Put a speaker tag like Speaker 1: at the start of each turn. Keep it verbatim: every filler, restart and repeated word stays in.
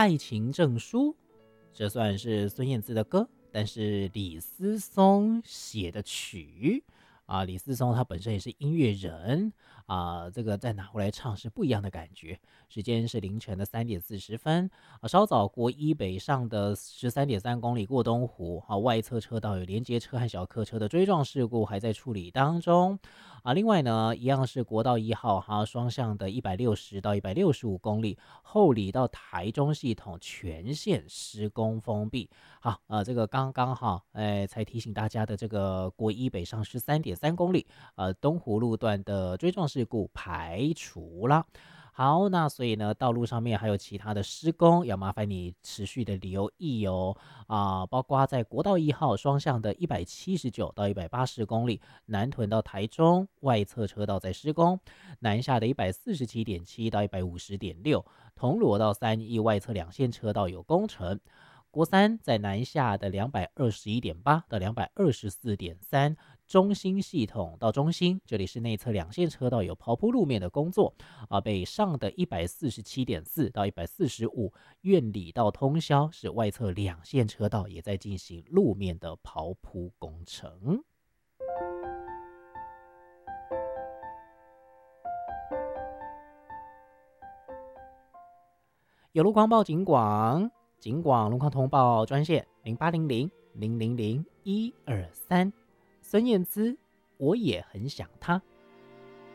Speaker 1: 爱情证书，这算是孙燕姿的歌，但是李思松写的曲啊。李思松他本身也是音乐人啊，这个再拿回来唱是不一样的感觉。时间是凌晨的三点四十分啊，稍早国一北上的十三点三公里过东湖啊，外侧车道有连接车和小客车的追撞事故还在处理当中啊。另外呢，一样是国道一号哈，双向的一百六十到一百六十五公里，后里到台中系统全线施工封闭。好，呃，这个刚刚哈，哎，才提醒大家的这个国一北上十三点三公里，呃，东湖路段的追撞事故排除了。好，那所以呢，道路上面还有其他的施工，要麻烦你持续的留意哦。啊，包括在国道一号双向的一百七十九到一百八十公里，南屯到台中外侧车道在施工，南下的一百四十七点七到一百五十点六，铜锣到三义外侧两线车道有工程。国三在南下的两百二十一点八到两百二十四点三，中心系统到中心，这里是内侧两线车道有刨铺路面的工作啊。北上的一百四十七点四到一百四十五，院里到通霄是外侧两线车道也在进行路面的刨铺工程。有路况报警广。警广路况通报专线零八零零零零零一二三，孙燕姿，我也很想他。